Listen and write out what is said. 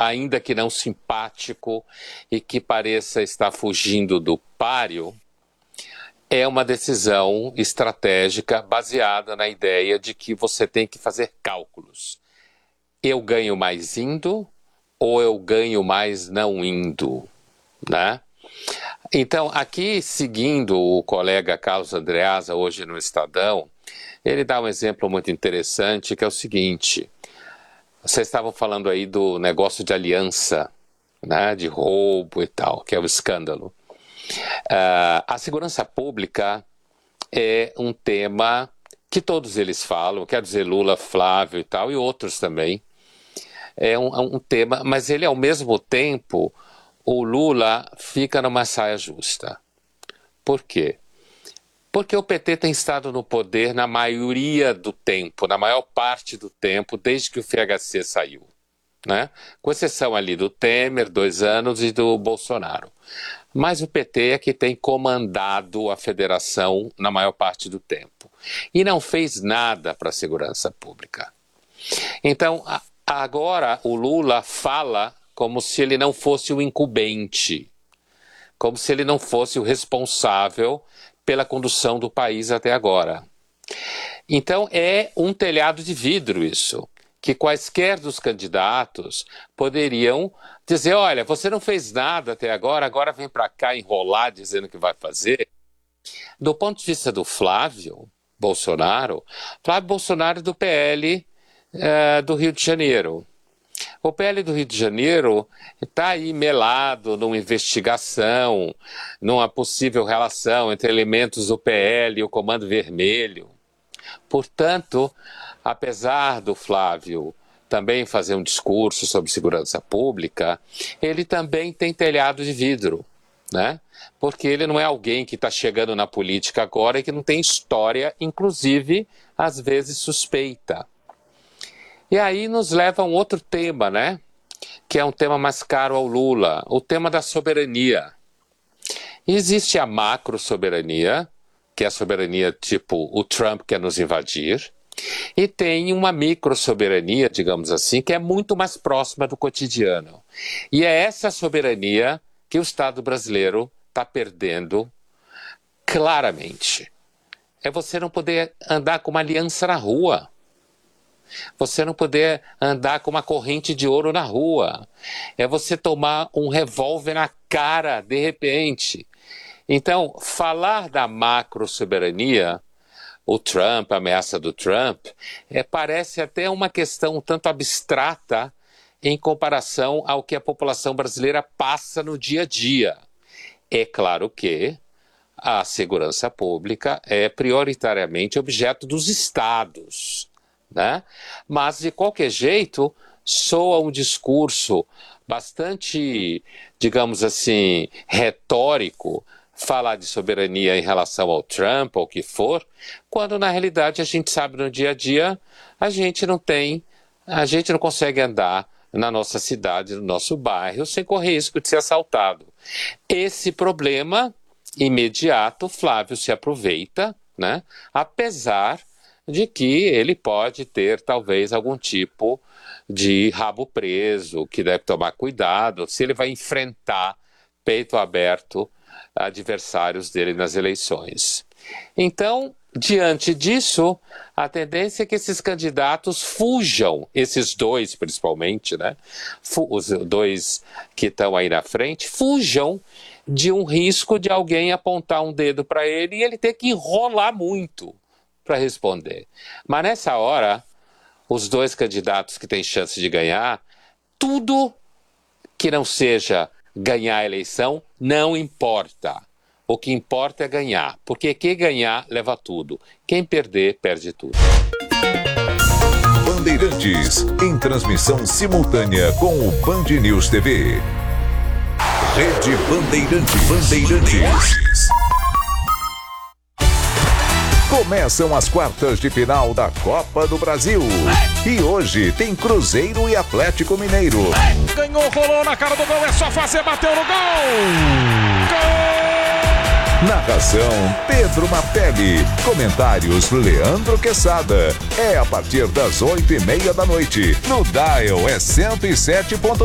ainda que não simpático e que pareça estar fugindo do páreo, é uma decisão estratégica baseada na ideia de que você tem que fazer cálculos. Eu ganho mais indo ou eu ganho mais não indo, né? Então, aqui, seguindo o colega Carlos Andreasa, hoje no Estadão, ele dá um exemplo muito interessante, que é o seguinte: vocês estavam falando aí do negócio de aliança, né, de roubo e tal, que é o escândalo. A segurança pública é um tema que todos eles falam, quer dizer, Lula, Flávio e tal, e outros também. É um tema, mas ele, ao mesmo tempo, o Lula fica numa saia justa. Por quê? Porque o PT tem estado no poder na maioria do tempo, na maior parte do tempo, desde que o FHC saiu, né? Com exceção ali do Temer, 2 anos, e do Bolsonaro. Mas o PT é que tem comandado a federação na maior parte do tempo. E não fez nada para a segurança pública. Então, agora o Lula fala como se ele não fosse o incumbente, como se ele não fosse o responsável pela condução do país até agora. Então, é um telhado de vidro isso, que quaisquer dos candidatos poderiam dizer: olha, você não fez nada até agora vem para cá enrolar dizendo que vai fazer. Do ponto de vista do Flávio Bolsonaro é do PL do Rio de Janeiro. O PL do Rio de Janeiro está aí melado numa investigação, numa possível relação entre elementos do PL e o Comando Vermelho. Portanto, apesar do Flávio também fazer um discurso sobre segurança pública, ele também tem telhado de vidro, né? Porque ele não é alguém que está chegando na política agora e que não tem história, inclusive, às vezes suspeita. E aí nos leva a um outro tema, né? Que é um tema mais caro ao Lula, o tema da soberania. Existe a macro-soberania, que é a soberania tipo o Trump quer nos invadir, e tem uma micro-soberania, digamos assim, que é muito mais próxima do cotidiano. E é essa soberania que o Estado brasileiro está perdendo claramente. É você não poder andar com uma aliança na rua. Você não poder andar com uma corrente de ouro na rua. É você tomar um revólver na cara, de repente. Então, falar da macro-soberania, o Trump, a ameaça do Trump, parece até uma questão um tanto abstrata em comparação ao que a população brasileira passa no dia a dia. É claro que a segurança pública é prioritariamente objeto dos estados, né? Mas, de qualquer jeito, soa um discurso bastante, digamos assim, retórico, falar de soberania em relação ao Trump ou o que for, quando na realidade a gente sabe no dia a dia, a gente não consegue andar na nossa cidade, no nosso bairro, sem correr risco de ser assaltado. Esse problema imediato, Flávio se aproveita, né? Apesar de que ele pode ter talvez algum tipo de rabo preso, que deve tomar cuidado se ele vai enfrentar peito aberto adversários dele nas eleições. Então, diante disso, a tendência é que esses candidatos fujam, esses dois principalmente, né? Os dois que estão aí na frente, fujam de um risco de alguém apontar um dedo para ele e ele ter que enrolar muito para responder. Mas nessa hora, os dois candidatos que têm chance de ganhar, tudo que não seja ganhar a eleição não importa. O que importa é ganhar, porque quem ganhar leva tudo. Quem perder, perde tudo. Bandeirantes, em transmissão simultânea com o Band News TV. Rede Bandeirantes. Começam as quartas de final da Copa do Brasil. E hoje tem Cruzeiro e Atlético Mineiro. Ganhou, rolou na cara do gol, é só fazer, bateu no gol! Gol! Narração Pedro Martelli. Comentários Leandro Quesada. É a partir das 8:30 da noite. No Dial é 107.3.